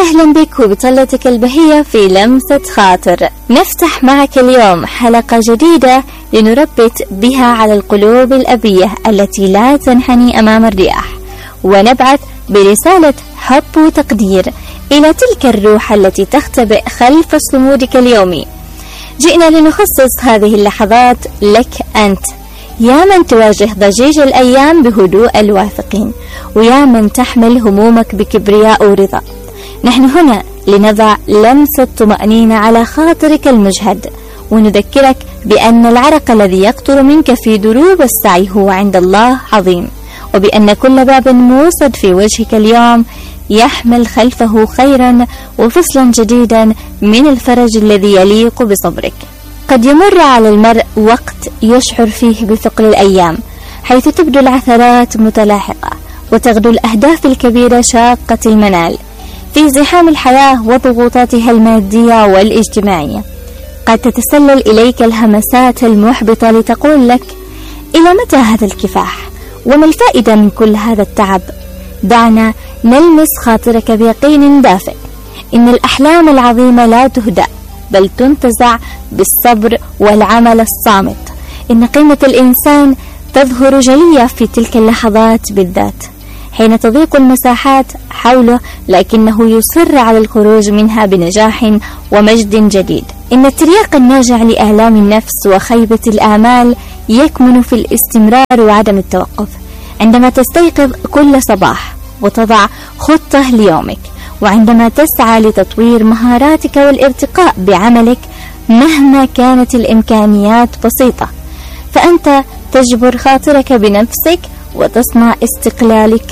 أهلا بك وبطلتك البهية في لمسة خاطر. نفتح معك اليوم حلقة جديدة لنربط بها على القلوب الأبية التي لا تنحني أمام الرياح، ونبعث برسالة حب وتقدير إلى تلك الروح التي تختبئ خلف صمودك اليومي. جئنا لنخصص هذه اللحظات لك أنت، يا من تواجه ضجيج الأيام بهدوء الواثقين، ويا من تحمل همومك بكبرياء ورضا. نحن هنا لنضع لمسة طمأنينة على خاطرك المجهد، ونذكرك بأن العرق الذي يقطر منك في دروب السعي هو عند الله عظيم، وبأن كل باب موصد في وجهك اليوم يحمل خلفه خيرا وفصلا جديدا من الفرج الذي يليق بصبرك. قد يمر على المرء وقت يشعر فيه بثقل الأيام، حيث تبدو العثرات متلاحقة وتغدو الأهداف الكبيرة شاقة المنال في زحام الحياة وضغوطاتها المادية والاجتماعية. قد تتسلل إليك الهمسات المحبطة لتقول لك: إلى متى هذا الكفاح؟ وما الفائدة من كل هذا التعب؟ دعنا نلمس خاطرك بيقين دافئ. إن الأحلام العظيمة لا تهدأ، بل تنتزع بالصبر والعمل الصامت. إن قيمة الإنسان تظهر جلية في تلك اللحظات بالذات، حين تضيق المساحات حوله، لكنه يصر على الخروج منها بنجاح ومجد جديد. إن الترياق الناجع لآلام النفس وخيبة الآمال يكمن في الاستمرار وعدم التوقف. عندما تستيقظ كل صباح وتضع خطة ليومك، وعندما تسعى لتطوير مهاراتك والارتقاء بعملك مهما كانت الإمكانيات بسيطة، فأنت تجبر خاطرك بنفسك وتصنع استقلالك